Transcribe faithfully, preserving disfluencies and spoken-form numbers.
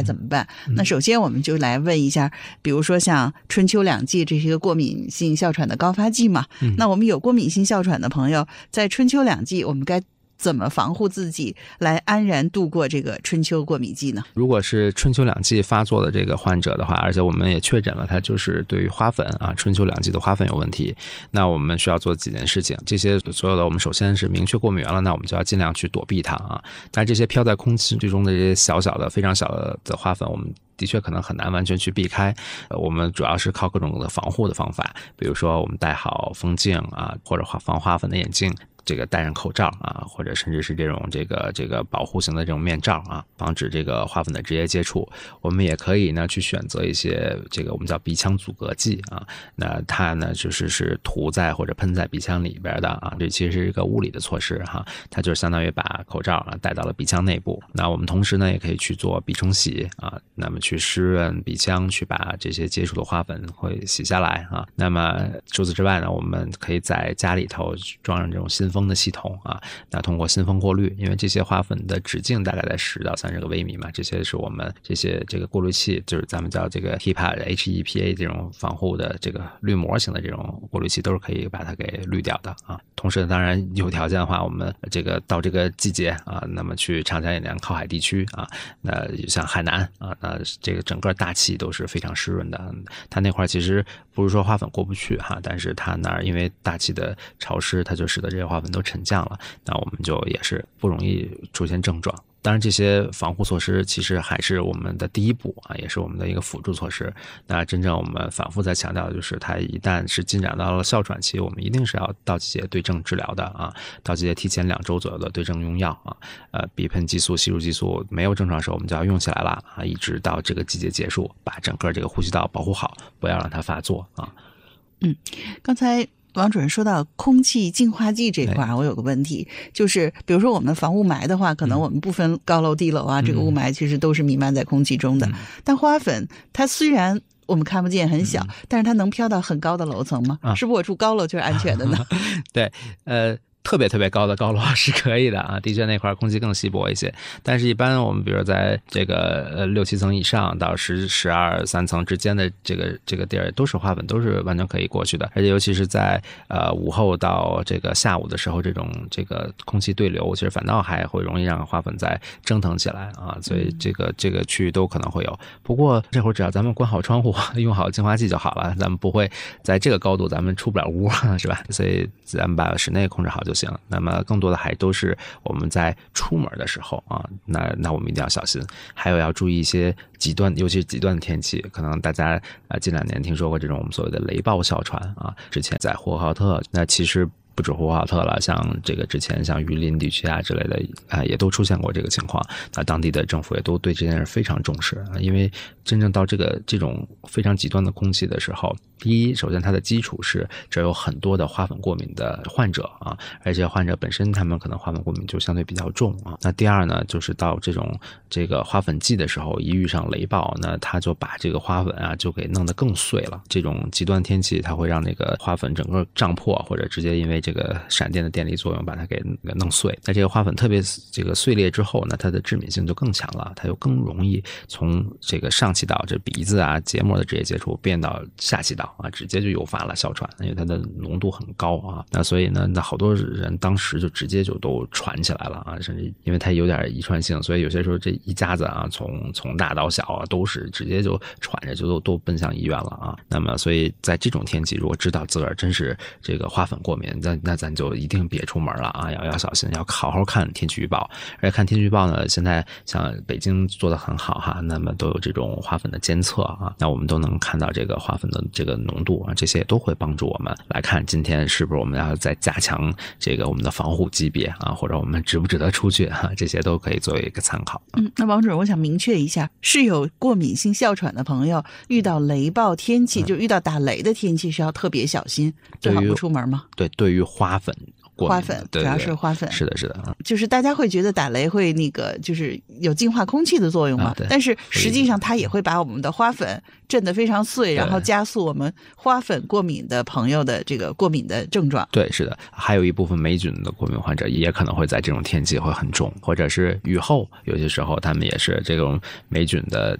怎么办？嗯、那首先我们就来问一下，比如说像春秋两季，这是一个过敏性哮喘的高发季嘛、嗯、那我们有过敏性哮喘的朋友，在春秋两季我们该怎么防护自己来安然度过这个春秋过敏季呢？ 如果是春秋两季发作的这个患者的话，而且我们也确诊了他就是对于花粉啊，春秋两季的花粉有问题，那我们需要做几件事情。这些所有的我们首先是明确过敏源了，那我们就要尽量去躲避它啊。但是这些飘在空气中的这些小小的非常小的花粉，我们的确可能很难完全去避开，我们主要是靠各种的防护的方法，比如说我们戴好风镜啊，或者防花粉的眼镜，这个戴上口罩啊，或者甚至是这种这个这个保护型的这种面罩啊，防止这个花粉的直接接触。我们也可以呢去选择一些这个我们叫鼻腔阻隔剂啊，那它呢就是是涂在或者喷在鼻腔里边的啊，这其实是一个物理的措施哈，它就是相当于把口罩啊戴到了鼻腔内部。那我们同时呢也可以去做鼻冲洗啊，那么去湿润鼻腔，去把这些接触的花粉会洗下来啊。那么除此之外呢，我们可以在家里头装上这种新风的系统啊，那通过新风过滤，因为这些花粉的直径大概在十到三十个微米嘛，这些是我们这些这个过滤器，就是咱们叫这个 H E P A H E P A 这种防护的这个滤膜型的这种过滤器都是可以把它给滤掉的啊。同时当然有条件的话，我们这个到这个季节啊，那么去长江以南靠海地区啊，那像海南啊，那这个整个大气都是非常湿润的，它那块其实不是说花粉过不去哈，但是它那儿因为大气的潮湿，它就使得这些花粉都沉降了，那我们就也是不容易出现症状。当然这些防护措施其实还是我们的第一步啊，也是我们的一个辅助措施。那真正我们反复在强调的就是，它一旦是进展到了哮喘期，我们一定是要到季节对症治疗的啊，到季节提前两周左右的对症用药啊，呃，鼻喷激素、吸入激素没有症状的时候我们就要用起来了啊，一直到这个季节结束，把整个这个呼吸道保护好，不要让它发作啊。 嗯，刚才王主任说到空气净化剂这块，我有个问题，就是比如说我们防雾霾的话，可能我们不分高楼低楼啊，嗯、这个雾霾其实都是弥漫在空气中的。嗯、但花粉它虽然我们看不见很小，嗯、但是它能飘到很高的楼层吗？啊、是不是我住高楼就是安全的呢？ 对，呃。特别特别高的高楼是可以的啊，的确那块空气更稀薄一些，但是一般我们比如在这个呃六七层以上到十十二三层之间的这个这个地儿，都是花粉，都是完全可以过去的。而且尤其是在呃午后到这个下午的时候，这种这个空气对流，其实反倒还会容易让花粉再蒸腾起来啊，所以这个这个区域都可能会有。不过这会儿只要咱们关好窗户，用好净化器就好了，咱们不会在这个高度咱们出不了屋，是吧？所以咱们把室内控制好就行。那么更多的还都是我们在出门的时候啊，那那我们一定要小心，还有要注意一些极端，尤其是极端的天气，可能大家啊近两年听说过这种我们所谓的雷暴哮喘啊，之前在呼和浩特，那其实不止呼和浩特了，像这个之前像榆林地区啊之类的啊，也都出现过这个情况。那当地的政府也都对这件事非常重视，因为真正到这个这种非常极端的空气的时候，第一，首先它的基础是这有很多的花粉过敏的患者啊，而且患者本身他们可能花粉过敏就相对比较重啊。那第二呢，就是到这种这个花粉季的时候，一遇上雷暴，那它就把这个花粉啊就给弄得更碎了。这种极端天气，它会让那个花粉整个胀破，或者直接因为这个闪电的电力作用把它给弄碎。那这个花粉特别这个碎裂之后呢，它的致敏性就更强了，它就更容易从这个上气道这鼻子啊结膜的直接接触变到下气道啊，直接就诱发了哮喘，因为它的浓度很高啊。那所以呢，那好多人当时就直接就都传起来了啊，甚至因为它有点遗传性，所以有些时候这一家子啊，从从大到小啊，都是直接就传着就都都奔向医院了啊。那么所以在这种天气，如果知道自个儿真是这个花粉过敏，那那咱就一定别出门了啊，要要小心，要好好看天气预报。而且看天气预报呢，现在像北京做得很好哈，那么都有这种花粉的监测啊，那我们都能看到这个花粉的这个浓度啊，这些也都会帮助我们来看今天是不是我们要再加强这个我们的防护级别啊，或者我们值不值得出去啊，这些都可以作为一个参考。 嗯，那王主任，我想明确一下，是有过敏性哮喘的朋友遇到雷暴天气，嗯、就遇到打雷的天气是要特别小心，最好不出门吗？ 对，对于花粉。 花粉主要是花粉， 是的是的， 就是大家会觉得打雷会那个就是有净化空气的作用嘛、啊、但是实际上它也会把我们的花粉震得非常碎，然后加速我们花粉过敏的朋友的这个过敏的症状。 对，是的，还有一部分霉菌的过敏患者也可能会在这种天气会很重，或者是雨后有些时候他们也是这种霉菌的